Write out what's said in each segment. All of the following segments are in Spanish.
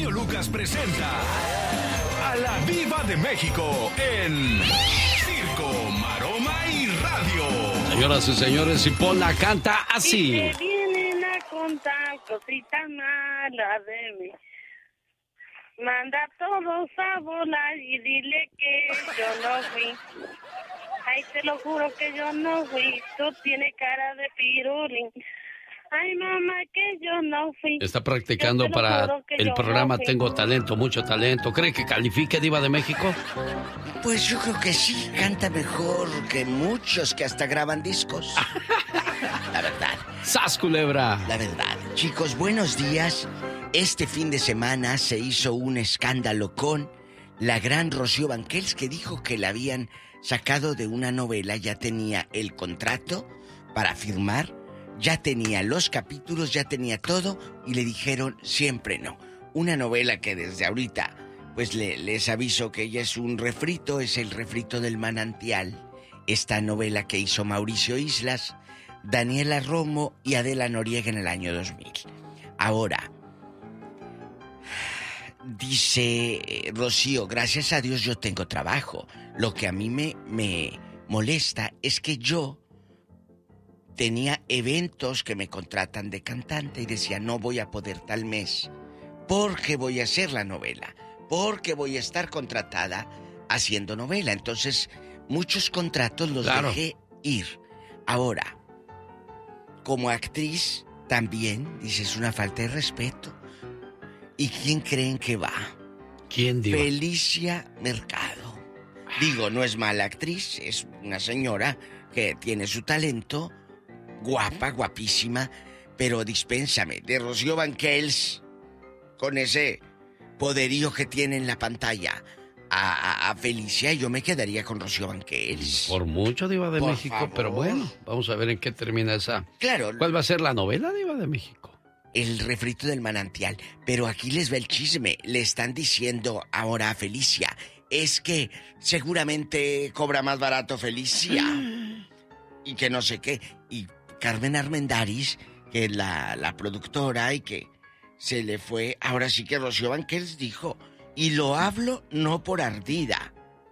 genio Lucas presenta a la Diva de México en Circo, Maroma y Radio. Señoras y señores, y Pola canta así. Y me vienen a contar cositas malas de mí. Manda a todos a volar y dile que yo no fui. Ay, te lo juro que yo no fui. Tú tienes cara de pirulín. Ay, mamá, que yo no fui. Está practicando para el programa Tengo Talento, mucho talento. ¿Cree que califique, Diva de México? Pues yo creo que sí, canta mejor que muchos que hasta graban discos. La verdad. ¡Sas, culebra! La verdad. Chicos, buenos días. Este fin de semana se hizo un escándalo con la gran Rocío Banquels, que dijo que la habían sacado de una novela, ya tenía el contrato para firmar, ya tenía los capítulos, ya tenía todo, y le dijeron siempre no. Una novela que desde ahorita, pues les aviso que ella es un refrito, es el refrito del manantial. Esta novela que hizo Mauricio Islas, Daniela Romo y Adela Noriega en el año 2000. Ahora, dice Rocío, gracias a Dios yo tengo trabajo. Lo que a mí me molesta es que yo tenía eventos que me contratan de cantante y decía, no voy a poder tal mes porque voy a hacer la novela, porque voy a estar contratada haciendo novela. Entonces, muchos contratos los dejé ir. Ahora, como actriz, también, dices, una falta de respeto. ¿Y quién creen que va? ¿Quién, Diva? Felicia Mercado. Digo, no es mala actriz, es una señora que tiene su talento, guapa, guapísima, pero dispénsame, de Rocío Banquels, con ese poderío que tiene en la pantalla, a Felicia, yo me quedaría con Rocío Banquels. Por mucho, Diva de Por México, favor. pero bueno, vamos a ver en qué termina esa. Claro. ¿Cuál va a ser la novela, Diva de México? El refrito del manantial. Pero aquí les va el chisme. Le están diciendo ahora a Felicia, es que seguramente cobra más barato Felicia. Y que no sé qué. Y Carmen Armendáriz, que es la productora y que se le fue. Ahora sí que Rocío Banquels dijo, y lo hablo no por ardida,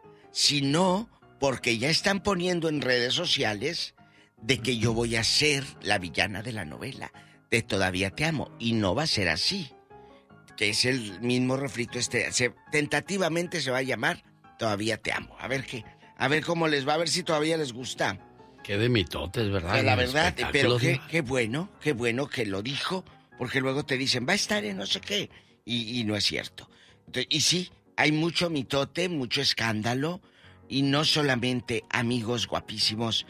sino porque ya están poniendo en redes sociales de que yo voy a ser la villana de la novela de Todavía te amo, y no va a ser así, que es el mismo refrito tentativamente se va a llamar Todavía te amo. A ver cómo les va, a ver si todavía les gusta. Qué de mitotes, ¿verdad? Pero la verdad, pero qué bueno que lo dijo, porque luego te dicen, va a estar en no sé qué, y no es cierto. Entonces, y sí, hay mucho mitote, mucho escándalo, y no solamente amigos guapísimos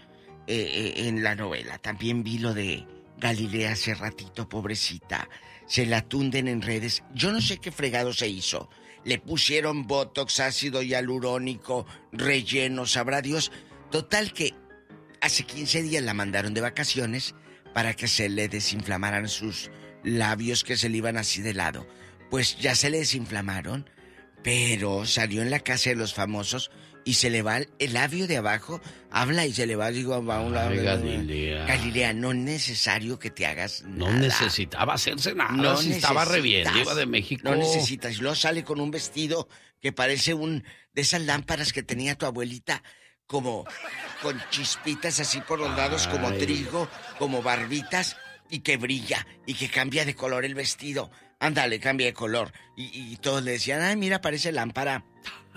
en la novela. También vi lo de Galilea hace ratito, pobrecita. Se la tunden en redes. Yo no sé qué fregado se hizo. Le pusieron botox, ácido hialurónico, relleno, sabrá Dios. Total que hace 15 días la mandaron de vacaciones para que se le desinflamaran sus labios que se le iban así de lado. Pues ya se le desinflamaron, pero salió en la casa de los famosos y se le va el labio de abajo, habla y se le va, va a un lado. Galilea. Galilea, no es necesario que te hagas nada. No necesitaba hacerse nada, No si estaba re bien, Diva de México. No necesitas, y luego sale con un vestido que parece de esas lámparas que tenía tu abuelita, como con chispitas así por los lados, como trigo, como barbitas, y que brilla, y que cambia de color el vestido. Ándale, cambia de color. Y todos le decían, ay, mira, parece lámpara.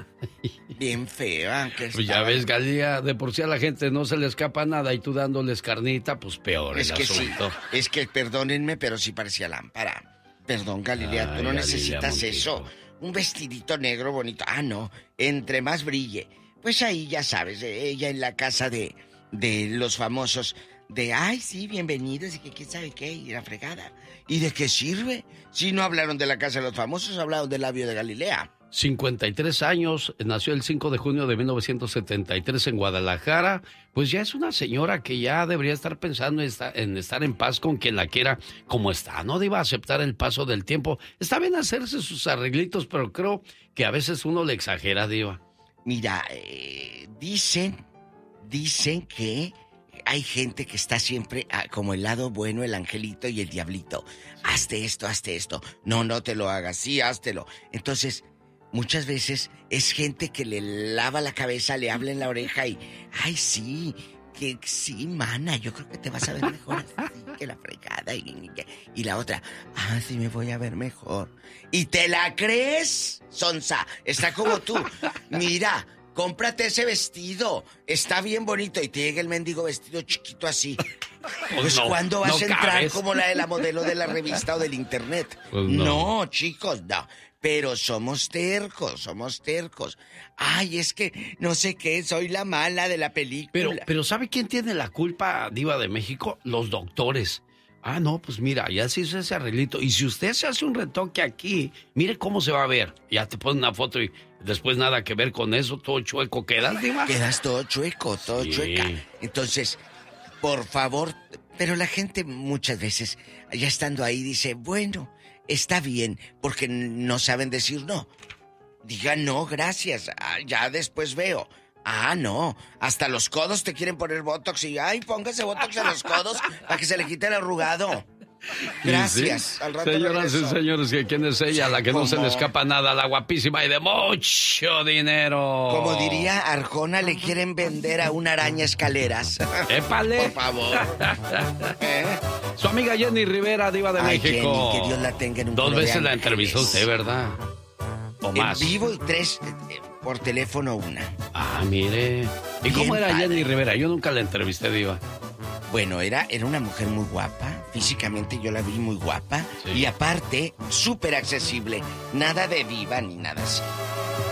Bien fea. Pues ya ves, Galilea, de por sí a la gente no se le escapa nada y tú dándoles carnita, pues peor es el que asunto. Sí, es que perdónenme, pero sí parecía lámpara. Perdón, Galilea, tú no Galilea necesitas Montijo. eso. Un vestidito negro bonito. Ah, no, entre más brille. Pues ahí ya sabes, ella en la casa de los famosos, de, ay, sí, bienvenidos, y que quién sabe qué, y la fregada. ¿Y de qué sirve? Si no hablaron de la casa de los famosos, hablaron del labio de Galilea. 53 años, nació el 5 de junio de 1973 en Guadalajara. Pues ya es una señora que ya debería estar pensando en estar en paz con quien la quiera como está. No deba aceptar el paso del tiempo. Está bien hacerse sus arreglitos, pero creo que a veces uno le exagera, Diva. Mira, dicen que hay gente que está siempre como el lado bueno, el angelito y el diablito. Hazte esto. No te lo hagas. Sí, háztelo. Entonces, muchas veces es gente que le lava la cabeza, le habla en la oreja y... Ay, sí, que sí, mana, yo creo que te vas a ver mejor así que la fregada. Y la otra, sí me voy a ver mejor. ¿Y te la crees, sonsa? Está como tú. Mira... Cómprate ese vestido, está bien bonito. Y te llega el mendigo vestido chiquito así. Pues no, ¿cuándo vas a entrar cabes como la de la modelo de la revista o del internet? Pues no, chicos, no. Pero somos tercos. Ay, es que no sé qué, soy la mala de la película. Pero ¿sabe quién tiene la culpa, Diva de México? Los doctores. No, pues mira, ya se hizo ese arreglito. Y si usted se hace un retoque aquí, mire cómo se va a ver. Ya te pones una foto y después nada que ver con eso, todo chueco quedas, Diva. Quedas todo chueco, chueca. Entonces, por favor, pero la gente muchas veces, ya estando ahí, dice, bueno, está bien, porque no saben decir no. Digan no, gracias, ya después veo. No, hasta los codos te quieren poner botox y póngase botox en los codos para que se le quite el arrugado. Gracias. ¿Sí? Al rato señoras y señores, ¿quién es ella? La que no se le escapa nada, la guapísima y de mucho dinero. Como diría Arjona, le quieren vender a una araña escaleras. ¡Épale! Por favor. Su amiga Jenny Rivera, Diva de México. Jenny, que Dios la tenga en un 2 veces la entrevistó usted, ¿verdad? O más. En vivo y 3 por teléfono 1. Mire. ¿Y cómo era Jenny Rivera? Yo nunca la entrevisté, Diva. Bueno, era una mujer muy guapa. Físicamente yo la vi muy guapa. Sí. Y aparte, súper accesible. Nada de diva ni nada así.